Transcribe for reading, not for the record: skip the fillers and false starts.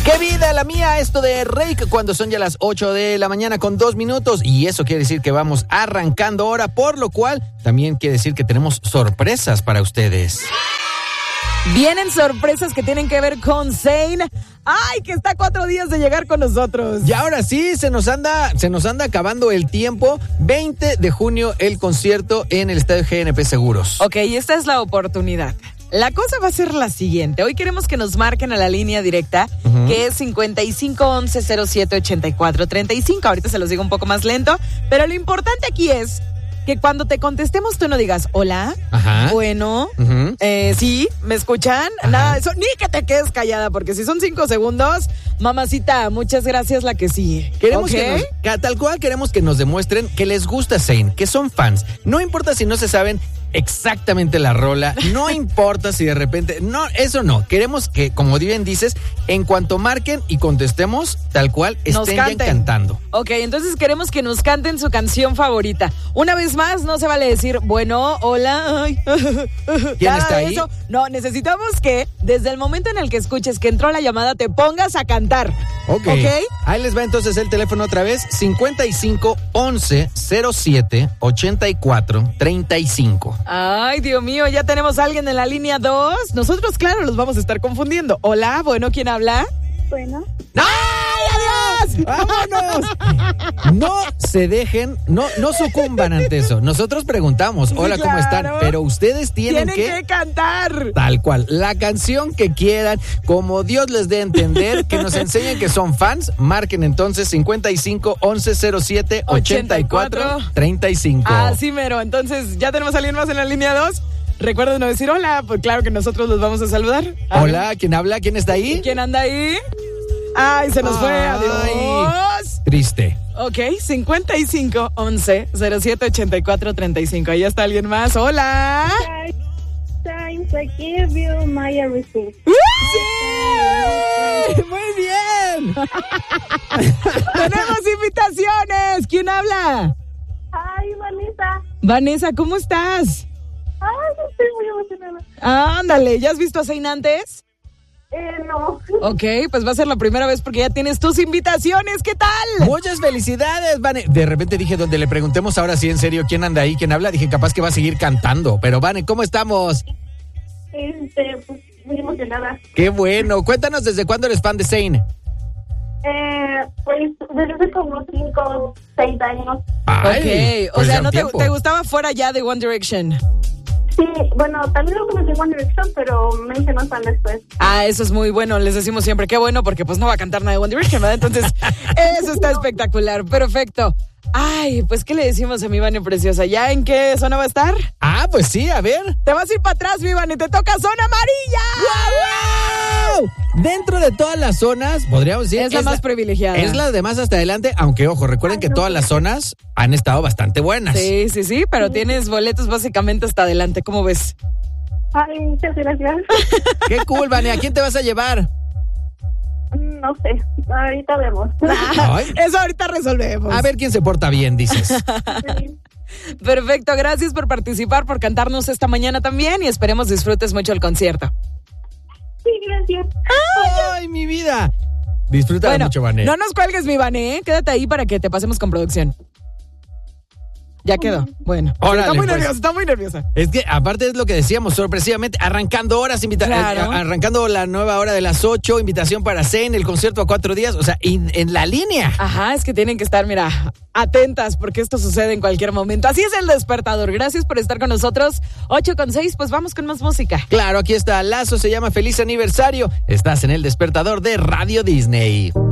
¡Qué vida la mía! Esto de Rake cuando son ya las 8 de la mañana con 2 minutos. Y eso quiere decir que vamos arrancando ahora, por lo cual también quiere decir que tenemos sorpresas para ustedes. Vienen sorpresas que tienen que ver con Zayn. ¡Ay, que está a 4 días de llegar con nosotros! Y ahora sí, se nos anda acabando el tiempo. 20 de junio el concierto en el Estadio GNP Seguros. Ok, esta es la oportunidad. La cosa va a ser la siguiente. Hoy queremos que nos marquen a la línea directa, que es 5511-0784-35. Ahorita se los digo un poco más lento, pero lo importante aquí es que cuando te contestemos tú no digas, hola, Ajá. Bueno, sí, ¿me escuchan? Ajá. Nada de eso, ni que te quedes callada, porque si son 5 segundos, mamacita, muchas gracias la que sí. Queremos ¿Okay? tal cual queremos que nos demuestren que les gusta Zayn, que son fans. No importa si no se saben exactamente la rola, no importa si de repente, no, eso no. Queremos que, como bien dices, en cuanto marquen y contestemos, tal cual estén ya cantando. Ok, entonces queremos que nos canten su canción favorita. Una vez más, no se vale decir, bueno, hola, ay, ¿Quién está ahí? Eso. No, necesitamos que desde el momento en el que escuches que entró la llamada te pongas a cantar. Ok. Ahí les va entonces el teléfono otra vez, 5511-07-84-35. Ay, Dios mío, ya tenemos a alguien en la línea 2. Nosotros, claro, los vamos a estar confundiendo. Hola, bueno, ¿quién habla? Bueno. ¡Ay, adiós! ¡Vámonos! No se dejen, no sucumban ante eso. Nosotros preguntamos, hola, Sí, ¿cómo están? claro. Pero ustedes tienen que cantar. Tal cual, la canción que quieran, como Dios les dé a entender, que nos enseñen que son fans. Marquen entonces 5511-07-84-35. Así mero, entonces ya tenemos a alguien más en la línea 2. Recuerden no decir hola, pues claro que nosotros los vamos a saludar. Hola, ¿quién habla? ¿Quién está ahí? ¿Quién anda ahí? Ay, se nos fue, adiós. Triste. Ok, 5511-07-84-35. Ahí está alguien más, hola. Times I give you my everything. ¡Sí! ¡Muy bien! ¡Tenemos invitaciones! ¿Quién habla? Ay, Vanessa. Vanessa, ¿cómo estás? Ay, estoy muy emocionada. Ándale, ¿ya has visto a Zayn antes? No. Ok, pues va a ser la primera vez porque ya tienes tus invitaciones. ¿Qué tal? Muchas felicidades, Vane. De repente dije, donde le preguntemos ahora sí en serio quién anda ahí, quién habla, dije capaz que va a seguir cantando. Pero Vane, ¿cómo estamos? Pues muy emocionada. Qué bueno. Cuéntanos desde cuándo eres fan de Zayn. Pues desde hace como 5, 6 años. Ay, Ok, o pues sea, ya ¿no un te tiempo. gustaba fuera ya de One Direction? Sí, bueno, también lo conocí en One Direction, pero me hice más fan después. Ah, eso es muy bueno, les decimos siempre qué bueno porque pues no va a cantar nada de One Direction, ¿verdad? Entonces, eso está espectacular, perfecto. Ay, pues ¿qué le decimos a mi Vane preciosa? ¿Ya en qué zona va a estar? Ah, pues sí, a ver. Te vas a ir para atrás, mi Vane, te toca zona amarilla. ¡Wow! Dentro de todas las zonas, podríamos decir... Es la más privilegiada. Es la de más hasta adelante, aunque ojo, recuerden que todas las zonas han estado bastante buenas. Sí, pero tienes boletos básicamente hasta adelante, ¿cómo ves? Ay, muchas gracias. Qué cool, Vane. ¿A quién te vas a llevar? No sé, ahorita vemos. Ay. Eso ahorita resolvemos. A ver quién se porta bien, dices. Sí. Perfecto, gracias por participar, por cantarnos esta mañana también y esperemos disfrutes mucho el concierto. Sí, gracias. ¡Ay, mi vida! Disfruta mucho, Vane. No nos cuelgues, mi Vane, ¿eh? Quédate ahí para que te pasemos con producción. Ya quedó. Bueno. Órale, Está muy pues. nerviosa, está muy nerviosa. Es que aparte es lo que decíamos, sorpresivamente, arrancando horas, Claro. arrancando la nueva hora de las 8, invitación para Zayn, el concierto a 4 días, o sea, en la línea. Ajá, es que tienen que estar, mira, atentas porque esto sucede en cualquier momento. Así es el despertador. Gracias por estar con nosotros. 8:06, pues vamos con más música. Claro, aquí está Lazo, se llama Feliz Aniversario. Estás en el despertador de Radio Disney.